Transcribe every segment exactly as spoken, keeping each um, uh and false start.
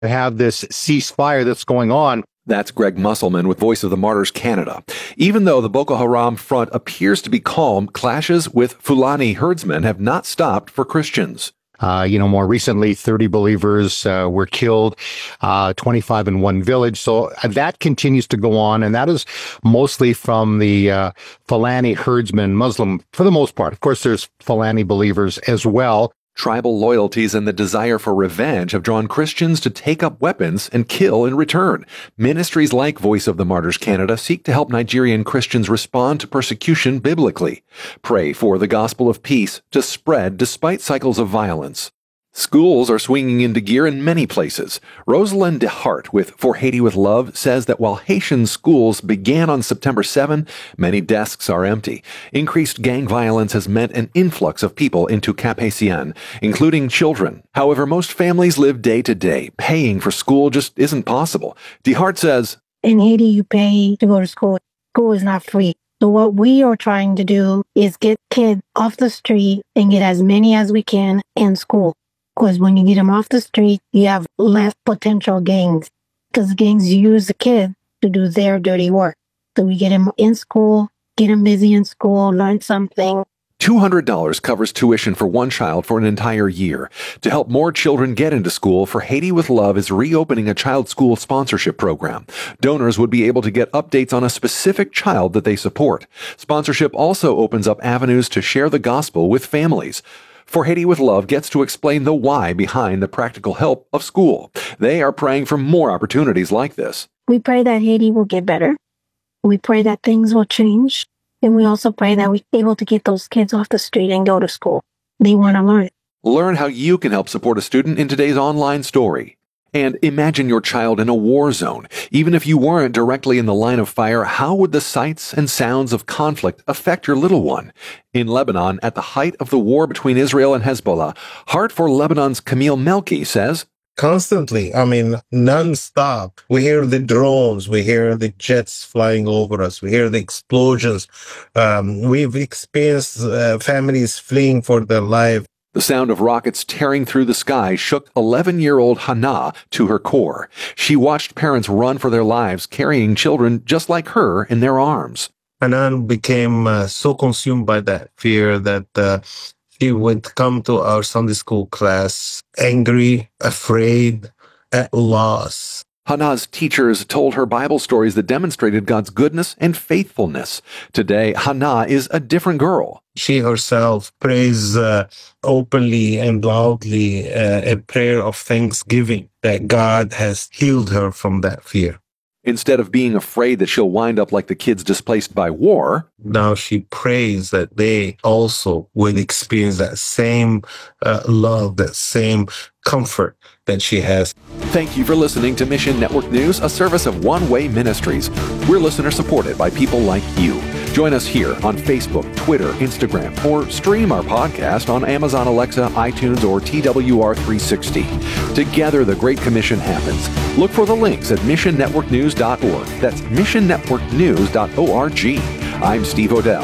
have this ceasefire that's going on. That's Greg Musselman with Voice of the Martyrs Canada. Even though the Boko Haram front appears to be calm, clashes with Fulani herdsmen have not stopped for Christians. Uh, you know, more recently, thirty believers uh, were killed, uh, twenty-five in one village. So uh, that continues to go on, and that is mostly from the uh, Fulani herdsmen, Muslim, for the most part. Of course, there's Fulani believers as well. Tribal loyalties and the desire for revenge have drawn Christians to take up weapons and kill in return. Ministries like Voice of the Martyrs Canada seek to help Nigerian Christians respond to persecution biblically. Pray for the gospel of peace to spread despite cycles of violence. Schools are swinging into gear in many places. Rosalind DeHart with For Haiti with Love says that while Haitian schools began on September seventh, many desks are empty. Increased gang violence has meant an influx of people into Cap Haitien, including children. However, most families live day to day. Paying for school just isn't possible. DeHart says, in Haiti, you pay to go to school. School is not free. So what we are trying to do is get kids off the street and get as many as we can in school. Because when you get them off the street, you have less potential gangs. Because gangs use the kids to do their dirty work. So we get them in school, get them busy in school, learn something. two hundred dollars covers tuition for one child for an entire year. To help more children get into school, For Haiti with Love is reopening a child school sponsorship program. Donors would be able to get updates on a specific child that they support. Sponsorship also opens up avenues to share the gospel with families. For Haiti with Love gets to explain the why behind the practical help of school. They are praying for more opportunities like this. We pray that Haiti will get better. We pray that things will change. And we also pray that we're able to get those kids off the street and go to school. They want to learn. Learn how you can help support a student in today's online story. And imagine your child in a war zone. Even if you weren't directly in the line of fire, how would the sights and sounds of conflict affect your little one? In Lebanon, at the height of the war between Israel and Hezbollah, Heart for Lebanon's Camille Melki says, constantly, I mean, non-stop. We hear the drones, we hear the jets flying over us, we hear the explosions. Um, we've experienced uh, families fleeing for their life. The sound of rockets tearing through the sky shook eleven-year-old Hannah to her core. She watched parents run for their lives, carrying children just like her in their arms. Hanan became uh, so consumed by that fear that uh, she would come to our Sunday school class angry, afraid, at loss. Hannah's teachers told her Bible stories that demonstrated God's goodness and faithfulness. Today, Hannah is a different girl. She herself prays uh, openly and loudly uh, a prayer of thanksgiving that God has healed her from that fear. Instead of being afraid that she'll wind up like the kids displaced by war, now she prays that they also will experience that same uh, love, that same comfort that she has. Thank you for listening to Mission Network News, a service of One Way Ministries. We're listener supported by people like you. Join us here on Facebook, Twitter, Instagram, or stream our podcast on Amazon Alexa, iTunes, or T W R three sixty. Together, the Great Commission happens. Look for the links at mission network news dot org. That's mission network news dot org. I'm Steve Odell.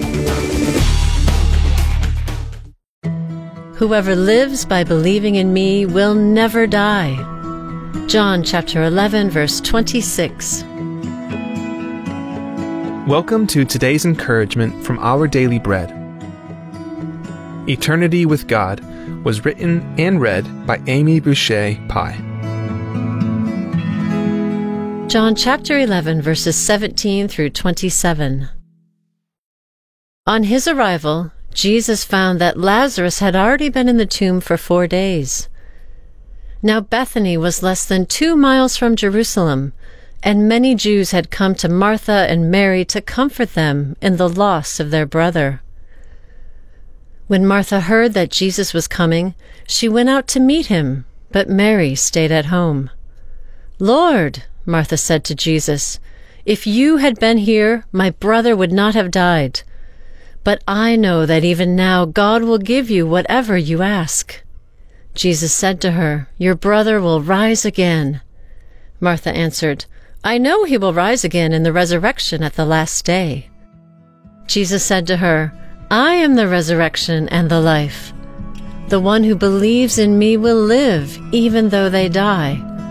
Whoever lives by believing in me will never die. John chapter eleven, verse twenty-six. Welcome to today's encouragement from Our Daily Bread. Eternity with God was written and read by Amy Boucher Pye. John chapter eleven, verses seventeen through twenty-seven. On his arrival, Jesus found that Lazarus had already been in the tomb for four days. Now Bethany was less than two miles from Jerusalem, and many Jews had come to Martha and Mary to comfort them in the loss of their brother. When Martha heard that Jesus was coming, she went out to meet him, but Mary stayed at home. "Lord," Martha said to Jesus, "if you had been here, my brother would not have died. But I know that even now God will give you whatever you ask." Jesus said to her, "Your brother will rise again." Martha answered, "I know he will rise again in the resurrection at the last day." Jesus said to her, "I am the resurrection and the life. The one who believes in me will live even though they die.